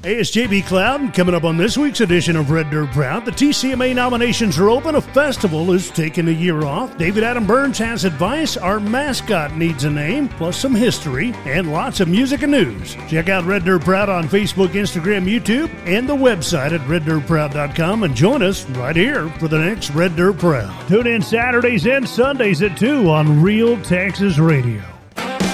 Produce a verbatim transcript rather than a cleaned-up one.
Hey, it's J B Cloud. Coming up on this week's edition of Red Dirt Proud, the T C M A nominations are open. A festival is taking a year off. David Adam Burns has advice. Our mascot needs a name, plus some history, and lots of music and news. Check out Red Dirt Proud on Facebook, Instagram, YouTube, and the website at red dirt proud dot com, and join us right here for the next Red Dirt Proud. Tune in Saturdays and Sundays at two on Real Texas Radio.